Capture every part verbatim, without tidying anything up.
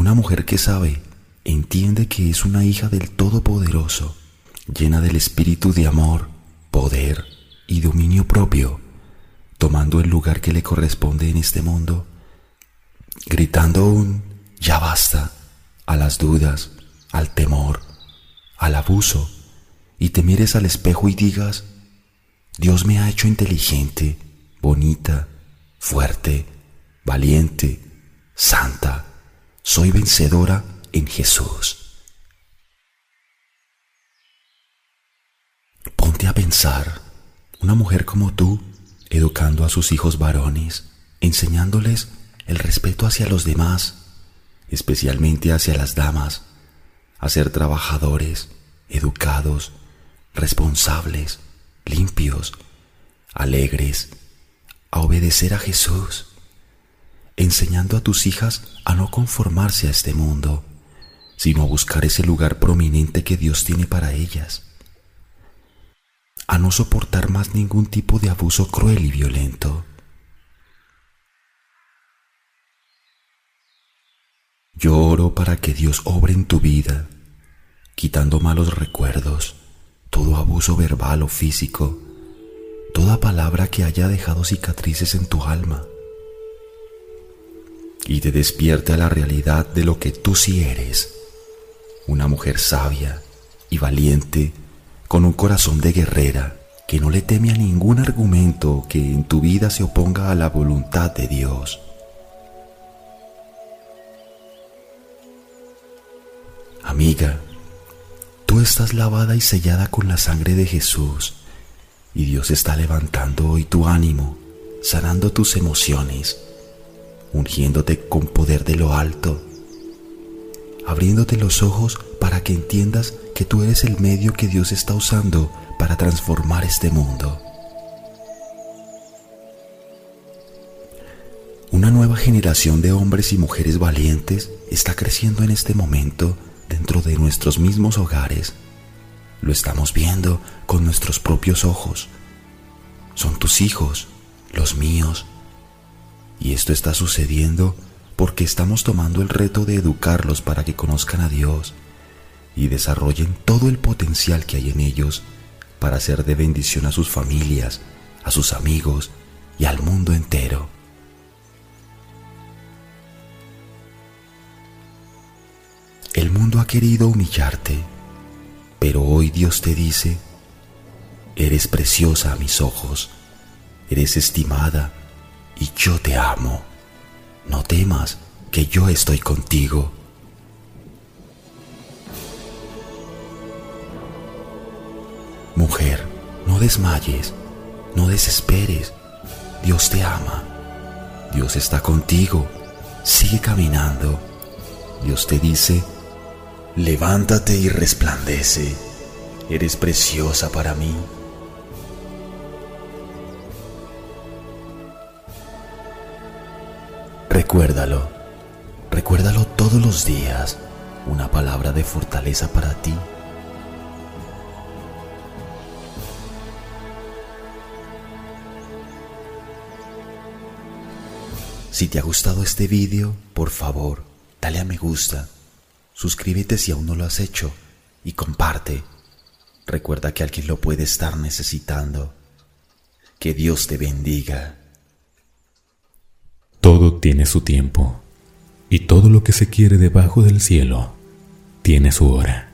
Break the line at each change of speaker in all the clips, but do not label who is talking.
Una mujer que sabe, entiende que es una hija del Todopoderoso, llena del espíritu de amor, poder y dominio propio, tomando el lugar que le corresponde en este mundo, gritando un ya basta a las dudas, al temor, al abuso, y te mires al espejo y digas: Dios me ha hecho inteligente, bonita, fuerte, valiente, santa, soy vencedora en Jesús. Ponte a pensar, una mujer como tú, educando a sus hijos varones, enseñándoles el respeto hacia los demás, especialmente hacia las damas, a ser trabajadores, educados, responsables, limpios, alegres, a obedecer a Jesús, enseñando a tus hijas a no conformarse a este mundo, sino a buscar ese lugar prominente que Dios tiene para ellas, a no soportar más ningún tipo de abuso cruel y violento. Yo oro para que Dios obre en tu vida, quitando malos recuerdos, todo abuso verbal o físico, toda palabra que haya dejado cicatrices en tu alma, y te despierte a la realidad de lo que tú sí eres, una mujer sabia y valiente, con un corazón de guerrera, que no le teme a ningún argumento que en tu vida se oponga a la voluntad de Dios. Amiga, tú estás lavada y sellada con la sangre de Jesús, y Dios está levantando hoy tu ánimo, sanando tus emociones, ungiéndote con poder de lo alto, abriéndote los ojos para que entiendas que tú eres el medio que Dios está usando para transformar este mundo. Una nueva generación de hombres y mujeres valientes está creciendo en este momento dentro de nuestros mismos hogares. Lo estamos viendo con nuestros propios ojos. Son tus hijos, los míos. Y esto está sucediendo porque estamos tomando el reto de educarlos para que conozcan a Dios y desarrollen todo el potencial que hay en ellos para ser de bendición a sus familias, a sus amigos y al mundo entero. El mundo ha querido humillarte, pero hoy Dios te dice: eres preciosa a mis ojos, eres estimada y yo te amo. No temas, que yo estoy contigo. Mujer, no desmayes, no desesperes. Dios te ama. Dios está contigo. Sigue caminando. Dios te dice: levántate y resplandece. Eres preciosa para mí. Recuérdalo, recuérdalo todos los días, una palabra de fortaleza para ti. Si te ha gustado este vídeo, por favor, dale a me gusta, suscríbete si aún no lo has hecho y comparte. Recuerda que alguien lo puede estar necesitando. Que Dios te bendiga.
Todo tiene su tiempo, y todo lo que se quiere debajo del cielo tiene su hora.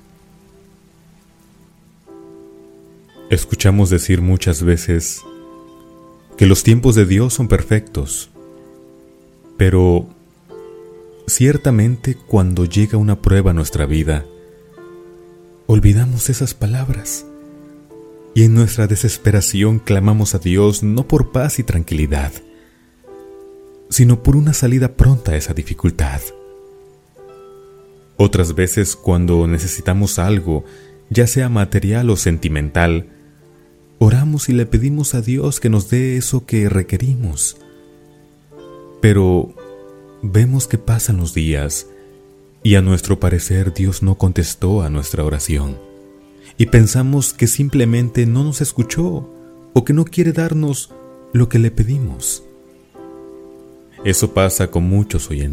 Escuchamos decir muchas veces que los tiempos de Dios son perfectos, pero ciertamente cuando llega una prueba a nuestra vida, olvidamos esas palabras y en nuestra desesperación clamamos a Dios no por paz y tranquilidad, sino por una salida pronta a esa dificultad. Otras veces, cuando necesitamos algo, ya sea material o sentimental, oramos y le pedimos a Dios que nos dé eso que requerimos. Pero vemos que pasan los días y a nuestro parecer Dios no contestó a nuestra oración, y pensamos que simplemente no nos escuchó o que no quiere darnos lo que le pedimos. Eso pasa con muchos hoy en día.